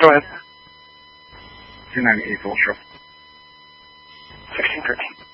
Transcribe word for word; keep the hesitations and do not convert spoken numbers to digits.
Go ahead. two nine eight Ultra. sixteen thirteen.